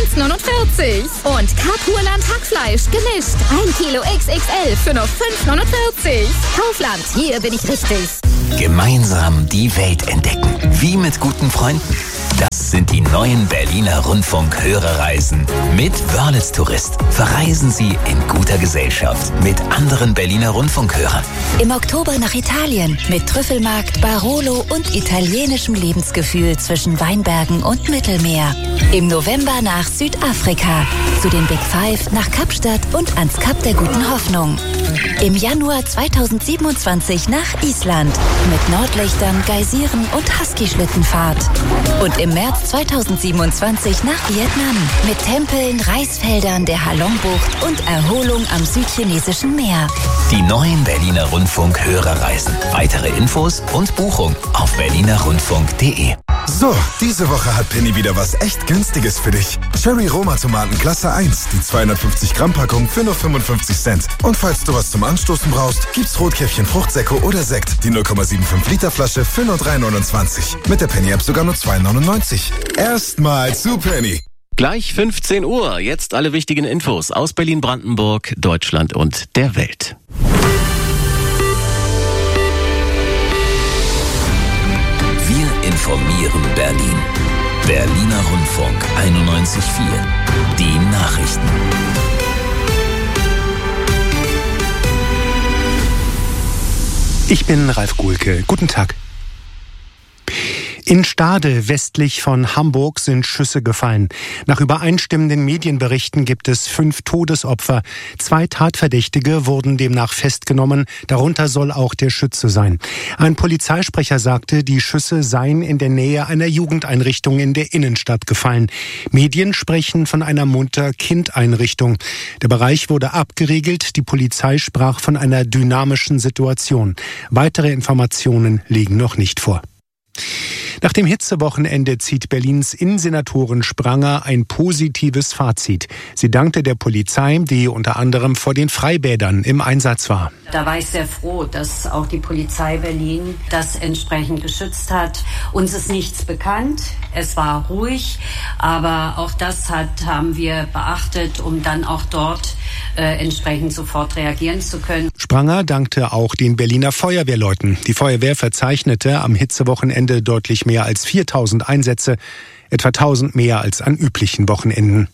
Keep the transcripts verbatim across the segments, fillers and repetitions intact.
eins neunundvierzig. Und Carpurland Hackfleisch gemischt. ein Kilo X X L für nur fünf neunundvierzig. Kaufland, hier bin ich richtig. Gemeinsam die Welt entdecken. Wie mit guten Freunden. Das sind die neuen Berliner Rundfunk-Hörerreisen. Mit Wörlitz Tourist verreisen Sie in guter Gesellschaft mit anderen Berliner Rundfunkhörern. Im Oktober nach Italien mit Trüffelmarkt, Barolo und italienischem Lebensgefühl zwischen Weinbergen und Mittelmeer. Im November nach Südafrika, zu den Big Five nach Kapstadt und ans Kap der Guten Hoffnung. Im Januar zweitausendsiebenundzwanzig nach Island mit Nordlichtern, Geysiren und Husky-Schlittenfahrt. Und im März zweitausendsiebenundzwanzig nach Vietnam mit Tempeln, Reisfeldern, der Halongbucht und Erholung am südchinesischen Meer. Die neuen Berliner Rundfunk-Hörerreisen. Weitere Infos und Buchung auf berliner rundfunk punkt de. So, diese Woche hat Penny wieder was echt Günstiges für dich. Cherry Roma Tomaten Klasse eins, die zweihundertfünfzig Gramm Packung für nur fünfundfünfzig Cent. Und falls du was zum Anstoßen brauchst, gibt's Rotkäppchen Fruchtsäcke oder Sekt, die null Komma fünfundsiebzig Liter Flasche für nur drei neunundzwanzig. Mit der Penny App sogar nur zwei neunundneunzig. Erstmal zu Penny. Gleich fünfzehn Uhr, jetzt alle wichtigen Infos aus Berlin, Brandenburg, Deutschland und der Welt. Wir informieren Berlin. Berliner Rundfunk einundneunzig Komma vier. Die Nachrichten. Ich bin Ralf Guhlke. Guten Tag. In Stade, westlich von Hamburg, sind Schüsse gefallen. Nach übereinstimmenden Medienberichten gibt es fünf Todesopfer. Zwei Tatverdächtige wurden demnach festgenommen. Darunter soll auch der Schütze sein. Ein Polizeisprecher sagte, die Schüsse seien in der Nähe einer Jugendeinrichtung in der Innenstadt gefallen. Medien sprechen von einer Mutter-Kind-Einrichtung. Der Bereich wurde abgeriegelt. Die Polizei sprach von einer dynamischen Situation. Weitere Informationen liegen noch nicht vor. Nach dem Hitzewochenende zieht Berlins Innensenatorin Spranger ein positives Fazit. Sie dankte der Polizei, die unter anderem vor den Freibädern im Einsatz war. Da war ich sehr froh, dass auch die Polizei Berlin das entsprechend geschützt hat. Uns ist nichts bekannt, es war ruhig, aber auch das hat, haben wir beachtet, um dann auch dort äh, entsprechend sofort reagieren zu können. Spranger dankte auch den Berliner Feuerwehrleuten. Die Feuerwehr verzeichnete am Hitzewochenende deutlich mehr als viertausend Einsätze, etwa tausend mehr als an üblichen Wochenenden.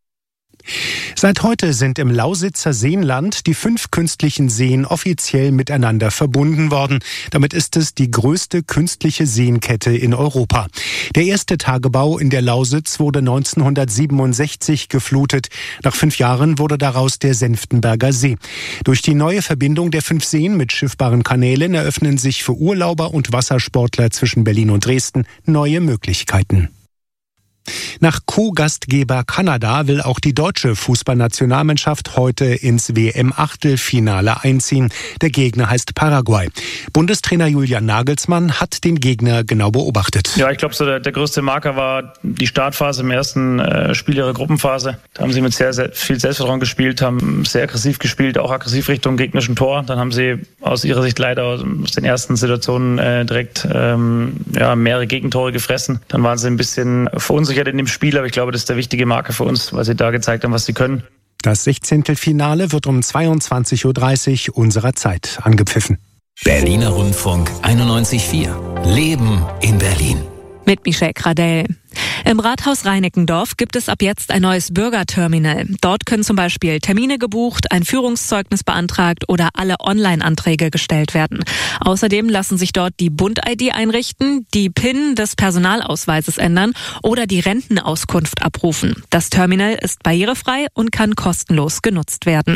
Seit heute sind im Lausitzer Seenland die fünf künstlichen Seen offiziell miteinander verbunden worden. Damit ist es die größte künstliche Seenkette in Europa. Der erste Tagebau in der Lausitz wurde neunzehnhundertsiebenundsechzig geflutet. Nach fünf Jahren wurde daraus der Senftenberger See. Durch die neue Verbindung der fünf Seen mit schiffbaren Kanälen eröffnen sich für Urlauber und Wassersportler zwischen Berlin und Dresden neue Möglichkeiten. Nach Co-Gastgeber Kanada will auch die deutsche Fußballnationalmannschaft heute ins W M-Achtelfinale einziehen. Der Gegner heißt Paraguay. Bundestrainer Julian Nagelsmann hat den Gegner genau beobachtet. Ja, ich glaube, so der, der größte Marker war die Startphase im ersten äh, Spiel ihrer Gruppenphase. Da haben sie mit sehr, sehr viel Selbstvertrauen gespielt, haben sehr aggressiv gespielt, auch aggressiv Richtung gegnerischen Tor. Dann haben sie aus ihrer Sicht leider aus den ersten Situationen äh, direkt ähm, ja, mehrere Gegentore gefressen. Dann waren sie ein bisschen verunsichert in dem Spiel, aber ich glaube, das ist der wichtige Marker für uns, weil sie da gezeigt haben, was sie können. Das Sechzehntelfinale wird um zweiundzwanzig Uhr dreißig unserer Zeit angepfiffen. Berliner Rundfunk einundneunzig Komma vier. Leben in Berlin. Mit Michelle Gradell. Im Rathaus Reinickendorf gibt es ab jetzt ein neues Bürgerterminal. Dort können zum Beispiel Termine gebucht, ein Führungszeugnis beantragt oder alle Online-Anträge gestellt werden. Außerdem lassen sich dort die Bund-I D einrichten, die P I N des Personalausweises ändern oder die Rentenauskunft abrufen. Das Terminal ist barrierefrei und kann kostenlos genutzt werden.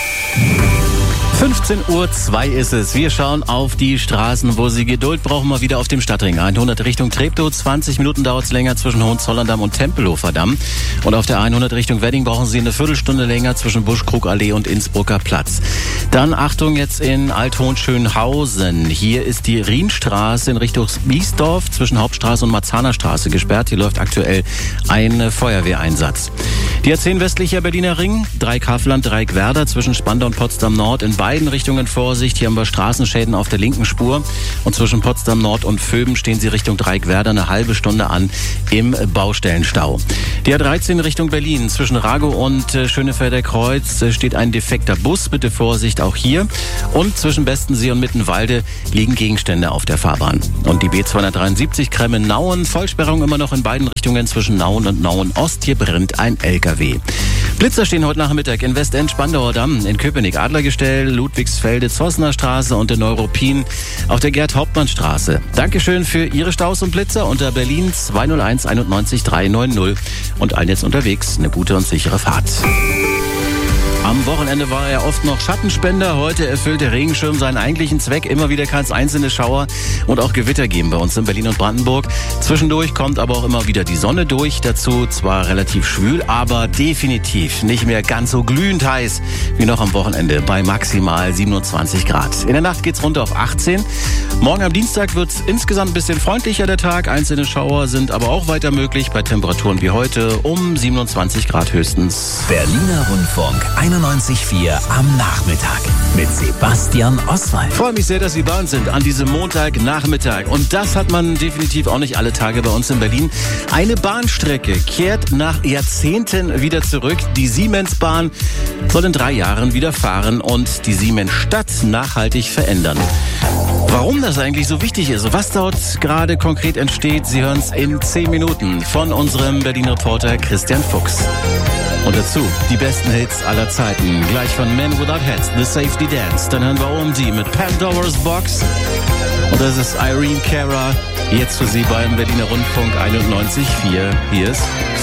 fünfzehn Uhr zwei ist es. Wir schauen auf die Straßen, wo Sie Geduld brauchen, mal wieder auf dem Stadtring. hundert Richtung Treptow, zwanzig Minuten dauert es länger zwischen Hohenzollern-Damm und Tempelhofer Damm. Und auf der hundert Richtung Wedding brauchen Sie eine Viertelstunde länger zwischen Buschkrugallee und Innsbrucker Platz. Dann Achtung jetzt in Althohenschönhausen. Hier ist die Rienstraße in Richtung Biesdorf zwischen Hauptstraße und Marzahner Straße gesperrt. Hier läuft aktuell ein Feuerwehreinsatz. Die A zehn westlicher Berliner Ring, Dreieck Havelland, Dreieck Werder zwischen Spandau und Potsdam Nord. In beiden Richtungen Vorsicht. Hier haben wir Straßenschäden auf der linken Spur. Und zwischen Potsdam Nord und Vöben stehen Sie Richtung Dreieck Werder eine halbe Stunde an im Baustellenstau. Die A dreizehn Richtung Berlin zwischen Ragow und Schönefelder Kreuz steht ein defekter Bus. Bitte Vorsicht auch hier. Und zwischen Bestensee und Mittenwalde liegen Gegenstände auf der Fahrbahn. Und die B zweihundertdreiundsiebzig Kremmen-Nauen. Vollsperrung immer noch in beiden Richtungen zwischen Nauen und Nauen Ost. Hier brennt ein L K W. Blitzer stehen heute Nachmittag in Westend, Spandauer Damm, in Köpenick, Adlergestell, Ludwigsfelde, Zossener Straße und in Neuruppin auf der Gerd-Hauptmann-Straße. Dankeschön für Ihre Staus und Blitzer unter Berlin zwei null eins einundneunzig dreihundertneunzig und allen jetzt unterwegs eine gute und sichere Fahrt. Am Wochenende war er oft noch Schattenspender. Heute erfüllt der Regenschirm seinen eigentlichen Zweck. Immer wieder kann es einzelne Schauer und auch Gewitter geben bei uns in Berlin und Brandenburg. Zwischendurch kommt aber auch immer wieder die Sonne durch. Dazu zwar relativ schwül, aber definitiv nicht mehr ganz so glühend heiß wie noch am Wochenende bei maximal siebenundzwanzig Grad. In der Nacht geht's runter auf achtzehn. Morgen am Dienstag wird's insgesamt ein bisschen freundlicher der Tag. Einzelne Schauer sind aber auch weiter möglich bei Temperaturen wie heute um siebenundzwanzig Grad höchstens. Berliner Rundfunk einundneunzig Komma vier am Nachmittag mit Sebastian Oswald. Ich freue mich sehr, dass Sie bei uns sind an diesem Montagnachmittag. Und das hat man definitiv auch nicht alle Tage bei uns in Berlin. Eine Bahnstrecke kehrt nach Jahrzehnten wieder zurück. Die Siemensbahn soll in drei Jahren wieder fahren und die Siemensstadt nachhaltig verändern. Warum das eigentlich so wichtig ist, was dort gerade konkret entsteht, Sie hören es in zehn Minuten von unserem Berlin-Reporter Christian Fuchs. Und dazu die besten Hits aller Zeiten. Gleich von Men Without Hats, The Safety Dance. Dann hören wir O M D mit Pandora's Box. Und das ist Irene Cara. Jetzt für Sie beim Berliner Rundfunk einundneunzig Komma vier. Hier ist